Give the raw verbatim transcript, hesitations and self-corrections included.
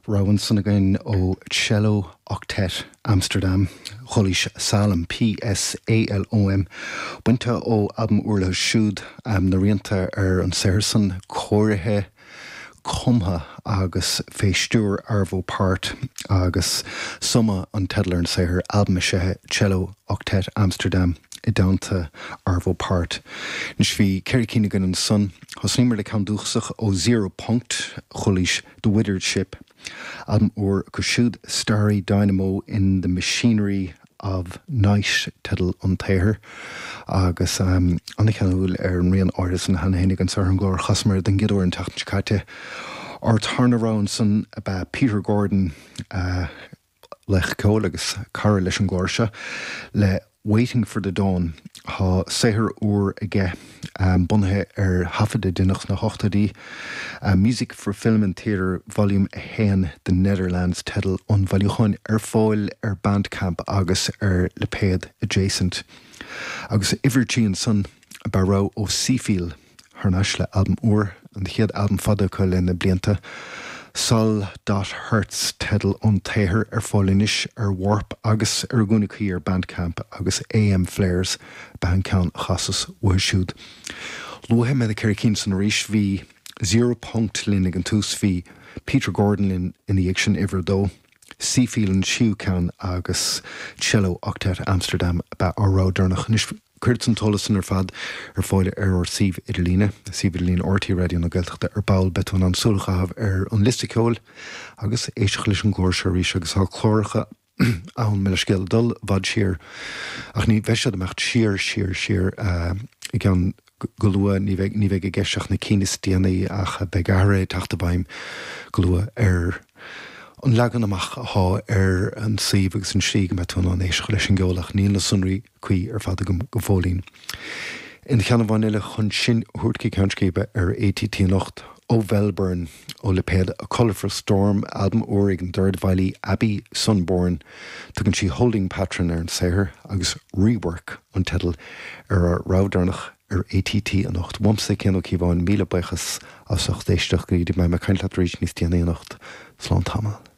Rowan san again ó Cello Octet Amsterdam, Cholis Salem, P S A L O M. Winter ó album Urla Siúd am na rianta ar an Sarson, Choirithe, Cumha agus féistúr Arvo Part agus summa an tedlar an sair album se Cello Octet Amsterdam I downta Arvo Part. Nis fi Kerry Keenigan an son, has nimmer le can dúchsach ó Zero Punct, Cholis The Withered Ship, album or Cushood Starry Dynamo in the Machinery of Night Tedal an Tair agus um, annig chanúil ar an rian áras an hana hénig an sar an glór chasmar den gidor an tachn or turnaround son about Peter Gordon uh, lech cól agus cara leis an glór se le Waiting for the Dawn ha séhir úr aige um, bunthe ar hafide dunnach na hochtadí uh, Music for Film and Theatre Volume one the Netherlands Tedal on Valuchan ar fáil ar Bandcamp agus ar Lepéad adjacent agus Ivergy and Son barrow ó Seafield haar nasle album úr an chiad album fada coil in na blianta Sol dot Hertz Tedal on Taher ar fáilinis ar Warp agus ar gúnaí ar Bandcamp agus A M Flares Bandcamp chasas Washud. Luhe me the Kerry Keenson Rish v Zero Punct Linnig and Tus v Peter Gordon in, in the action ever though Seafield and Shoecan agus Cello Octet Amsterdam ba Arro Durnach Nish Curtin Tollison ar fad ar fáile ar or Siv Idirlíne, Siv Idirlíne ortí radio na gailteachta ar bail betún an súlachah ar an listicol agus éiseach leis an glór se rís agus há chlóracha an me scéal dul bhad siar ach ní bheisiad amecht siar siar siar uh, I gan golua ní bheith ní bheith geiseach na cínis déanaí ach begare tachtabaim golua ar an legan amach há ar an Siv agus an Sieg me tún an éiseach leis an ggheolach níl na sunraí cuí ar fada go fólín. In de cheanna bhainile chun sin thuirtcí ceantscébe ar A T T nocht ó Velburn ó Lepéad A Colourful Storm album órig an Third Valley Abbey Sunborn tugann si holding patron ar an saoir agus rework an tedal ar a rádarnach ar A T T an nocht. Wamsa céanó cíbháin míle baichas as ocht éisteach go iad me me cainlaat rééis níos tíana nocht slán tamil.